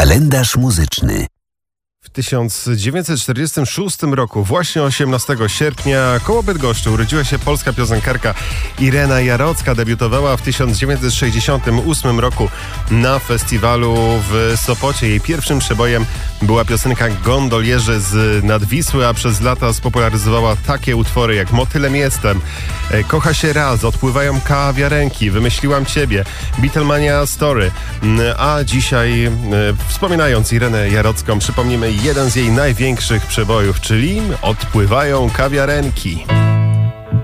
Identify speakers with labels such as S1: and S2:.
S1: Kalendarz muzyczny.
S2: W 1946 roku, właśnie 18 sierpnia, koło Bydgoszczy urodziła się polska piosenkarka Irena Jarocka. Debiutowała w 1968 roku na festiwalu w Sopocie. Jej pierwszym przebojem była piosenka Gondolierzy z Nadwisły, a przez lata spopularyzowała takie utwory jak Motylem jestem, Kocha się raz, Odpływają kawiarenki, Wymyśliłam ciebie, Beatlemania Story. A dzisiaj, wspominając Irenę Jarocką, przypomnimy jeden z jej największych przebojów, czyli Odpływają kawiarenki.